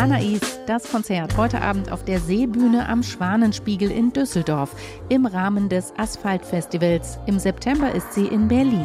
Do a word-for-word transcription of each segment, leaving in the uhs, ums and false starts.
Anais, das Konzert heute Abend auf der Seebühne am Schwanenspiegel in Düsseldorf im Rahmen des Asphaltfestivals. Im September ist sie in Berlin.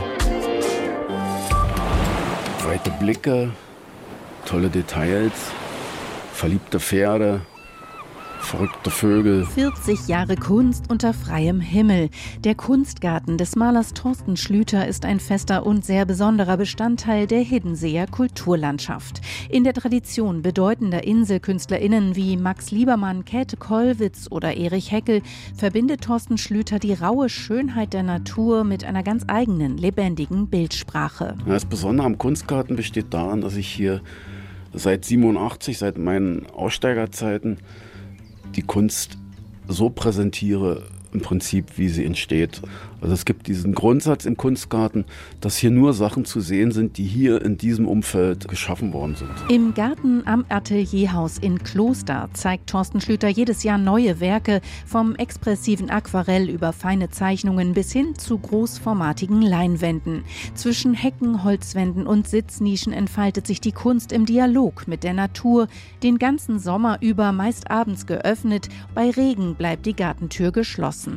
Weite Blicke, tolle Details, verliebte Pferde, verrückte Vögel. vierzig Jahre Kunst unter freiem Himmel. Der Kunstgarten des Malers Thorsten Schlüter ist ein fester und sehr besonderer Bestandteil der Hiddenseer Kulturlandschaft. In der Tradition bedeutender InselkünstlerInnen wie Max Liebermann, Käthe Kollwitz oder Erich Heckel verbindet Thorsten Schlüter die raue Schönheit der Natur mit einer ganz eigenen, lebendigen Bildsprache. Das Besondere am Kunstgarten besteht darin, dass ich hier seit siebenundachtzig, seit meinen Aussteigerzeiten, die Kunst so präsentiere, im Prinzip, wie sie entsteht. Also es gibt diesen Grundsatz im Kunstgarten, dass hier nur Sachen zu sehen sind, die hier in diesem Umfeld geschaffen worden sind. Im Garten am Atelierhaus in Kloster zeigt Thorsten Schlüter jedes Jahr neue Werke, vom expressiven Aquarell über feine Zeichnungen bis hin zu großformatigen Leinwänden. Zwischen Hecken, Holzwänden und Sitznischen entfaltet sich die Kunst im Dialog mit der Natur, den ganzen Sommer über meist abends geöffnet, bei Regen bleibt die Gartentür geschlossen.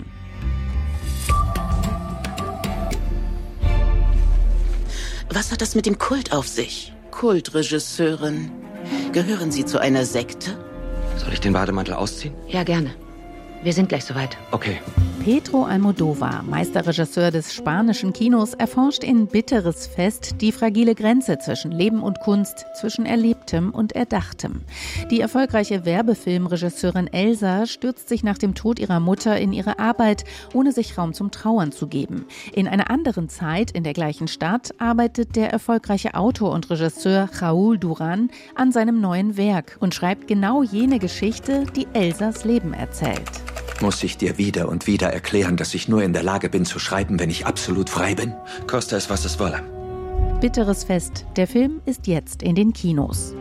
Was hat das mit dem Kult auf sich? Kultregisseurin. Gehören Sie zu einer Sekte? Soll ich den Bademantel ausziehen? Ja, gerne. Wir sind gleich soweit. Okay. Pedro Almodóvar, Meisterregisseur des spanischen Kinos, erforscht in Bitteres Fest die fragile Grenze zwischen Leben und Kunst, zwischen Erlebtem und Erdachtem. Die erfolgreiche Werbefilmregisseurin Elsa stürzt sich nach dem Tod ihrer Mutter in ihre Arbeit, ohne sich Raum zum Trauern zu geben. In einer anderen Zeit, in der gleichen Stadt, arbeitet der erfolgreiche Autor und Regisseur Raúl Duran an seinem neuen Werk und schreibt genau jene Geschichte, die Elsas Leben erzählt. Muss ich dir wieder und wieder erklären, dass ich nur in der Lage bin zu schreiben, wenn ich absolut frei bin? Koste es, was es wolle. Bitteres Fest. Der Film ist jetzt in den Kinos.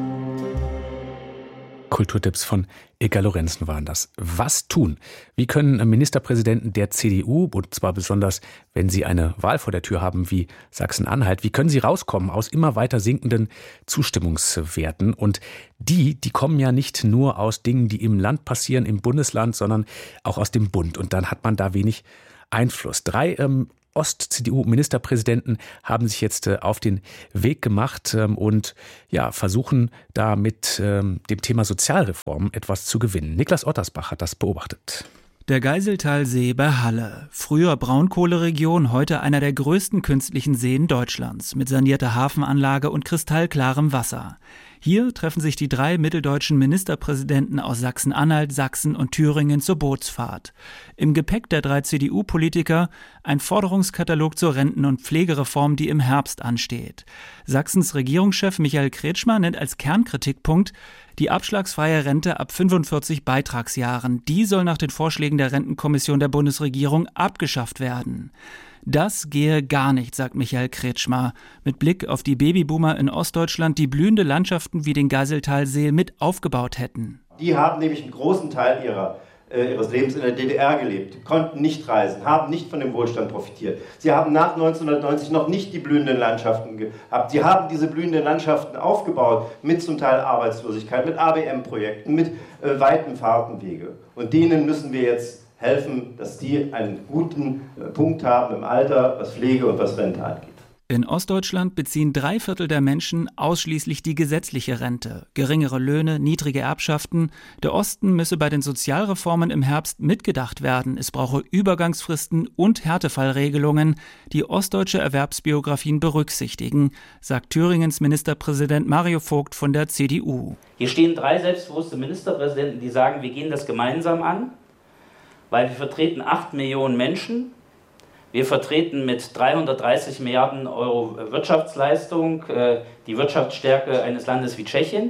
Kulturtipps von Ilka Lorenzen waren das. Was tun? Wie können Ministerpräsidenten der C D U, und zwar besonders, wenn sie eine Wahl vor der Tür haben wie Sachsen-Anhalt, wie können sie rauskommen aus immer weiter sinkenden Zustimmungswerten? Und die, die kommen ja nicht nur aus Dingen, die im Land passieren, im Bundesland, sondern auch aus dem Bund. Und dann hat man da wenig Einfluss. Drei ähm, Ost-C D U-Ministerpräsidenten haben sich jetzt äh, auf den Weg gemacht ähm, und ja, versuchen da mit ähm, dem Thema Sozialreform etwas zu gewinnen. Niklas Ottersbach hat das beobachtet. Der Geiseltalsee bei Halle. Früher Braunkohleregion, heute einer der größten künstlichen Seen Deutschlands mit sanierter Hafenanlage und kristallklarem Wasser. Hier treffen sich die drei mitteldeutschen Ministerpräsidenten aus Sachsen-Anhalt, Sachsen und Thüringen zur Bootsfahrt. Im Gepäck der drei C D U-Politiker ein Forderungskatalog zur Renten- und Pflegereform, die im Herbst ansteht. Sachsens Regierungschef Michael Kretschmer nennt als Kernkritikpunkt die abschlagsfreie Rente ab fünfundvierzig Beitragsjahren. Die soll nach den Vorschlägen der Rentenkommission der Bundesregierung abgeschafft werden. Das gehe gar nicht, sagt Michael Kretschmer, mit Blick auf die Babyboomer in Ostdeutschland, die blühende Landschaften wie den Geiseltalsee mit aufgebaut hätten. Die haben nämlich einen großen Teil ihrer, äh, ihres Lebens in der D D R gelebt, konnten nicht reisen, haben nicht von dem Wohlstand profitiert. Sie haben nach neunzehnhundertneunzig noch nicht die blühenden Landschaften gehabt. Sie haben diese blühenden Landschaften aufgebaut mit zum Teil Arbeitslosigkeit, mit A B M-Projekten, mit äh, weiten Fahrtenwege. Und denen müssen wir jetzt helfen, dass die einen guten Punkt haben im Alter, was Pflege und was Rente angeht. In Ostdeutschland beziehen drei Viertel der Menschen ausschließlich die gesetzliche Rente. Geringere Löhne, niedrige Erbschaften. Der Osten müsse bei den Sozialreformen im Herbst mitgedacht werden. Es brauche Übergangsfristen und Härtefallregelungen, die ostdeutsche Erwerbsbiografien berücksichtigen, sagt Thüringens Ministerpräsident Mario Vogt von der C D U. Hier stehen drei selbstbewusste Ministerpräsidenten, die sagen, wir gehen das gemeinsam an, weil wir vertreten acht Millionen Menschen. Wir vertreten mit dreihundertdreißig Milliarden Euro Wirtschaftsleistung die Wirtschaftsstärke eines Landes wie Tschechien.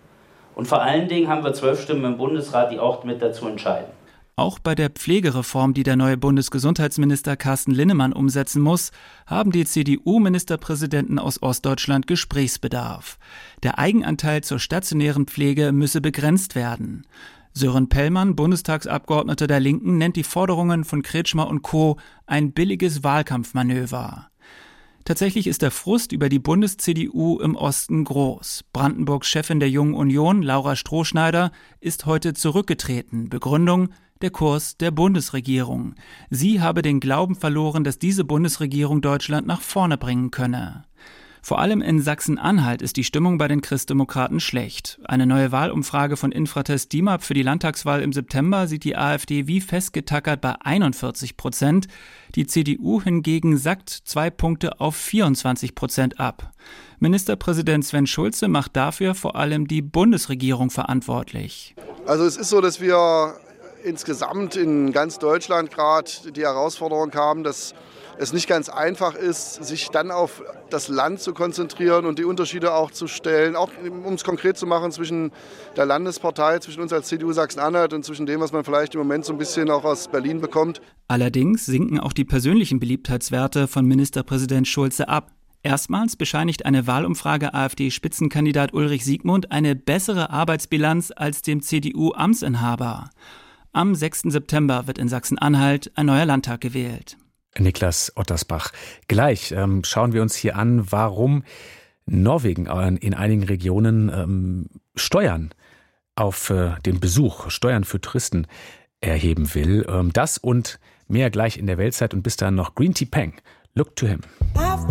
Und vor allen Dingen haben wir zwölf Stimmen im Bundesrat, die auch mit dazu entscheiden. Auch bei der Pflegereform, die der neue Bundesgesundheitsminister Carsten Linnemann umsetzen muss, haben die C D U-Ministerpräsidenten aus Ostdeutschland Gesprächsbedarf. Der Eigenanteil zur stationären Pflege müsse begrenzt werden. Sören Pellmann, Bundestagsabgeordneter der Linken, nennt die Forderungen von Kretschmer und Co. ein billiges Wahlkampfmanöver. Tatsächlich ist der Frust über die Bundes-C D U im Osten groß. Brandenburgs Chefin der Jungen Union, Laura Strohschneider, ist heute zurückgetreten. Begründung: der Kurs der Bundesregierung. Sie habe den Glauben verloren, dass diese Bundesregierung Deutschland nach vorne bringen könne. Vor allem in Sachsen-Anhalt ist die Stimmung bei den Christdemokraten schlecht. Eine neue Wahlumfrage von Infratest DIMAP für die Landtagswahl im September sieht die AfD wie festgetackert bei einundvierzig Prozent. Die C D U hingegen sackt zwei Punkte auf vierundzwanzig Prozent ab. Ministerpräsident Sven Schulze macht dafür vor allem die Bundesregierung verantwortlich. Also es ist so, dass wir insgesamt in ganz Deutschland gerade die Herausforderung haben, dass es nicht ganz einfach ist, sich dann auf das Land zu konzentrieren und die Unterschiede auch zu stellen, auch um es konkret zu machen zwischen der Landespartei, zwischen uns als C D U Sachsen-Anhalt und zwischen dem, was man vielleicht im Moment so ein bisschen auch aus Berlin bekommt. Allerdings sinken auch die persönlichen Beliebtheitswerte von Ministerpräsident Schulze ab. Erstmals bescheinigt eine Wahlumfrage AfD-Spitzenkandidat Ulrich Siegmund eine bessere Arbeitsbilanz als dem C D U-Amtsinhaber. Am sechsten September wird in Sachsen-Anhalt ein neuer Landtag gewählt. Niklas Ottersbach. Gleich ähm, schauen wir uns hier an, warum Norwegen in einigen Regionen ähm, Steuern auf äh, den Besuch, Steuern für Touristen erheben will. Ähm, das und mehr gleich in der Weltzeit und bis dahin noch Green Tea Peng. Look to him.